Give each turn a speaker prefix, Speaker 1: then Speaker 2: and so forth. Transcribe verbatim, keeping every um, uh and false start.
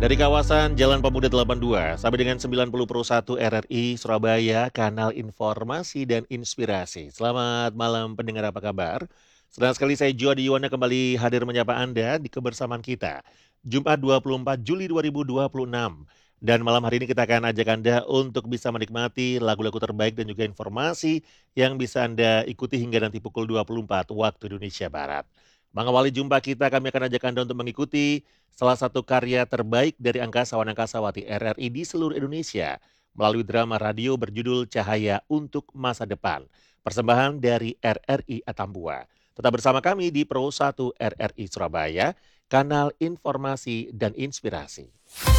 Speaker 1: Dari kawasan Jalan Pemuda delapan puluh dua sampai dengan sembilan puluh satu R R I Surabaya, kanal informasi dan inspirasi. Selamat malam pendengar, apa kabar? Senang sekali saya Jody Yuwana kembali hadir menyapa Anda di kebersamaan kita. Jumat dua puluh empat Juli dua ribu dua puluh enam. Dan malam hari ini kita akan ajak Anda untuk bisa menikmati lagu-lagu terbaik dan juga informasi yang bisa Anda ikuti hingga nanti pukul dua puluh empat waktu Indonesia Barat. Mengawali jumpa kita, kami akan ajak Anda untuk mengikuti salah satu karya terbaik dari angkasawan angkasawati R R I di seluruh Indonesia melalui drama radio berjudul Cahaya untuk Masa Depan. Persembahan dari R R I Atambua. Tetap bersama kami di Pro satu R R I Surabaya, kanal informasi dan inspirasi.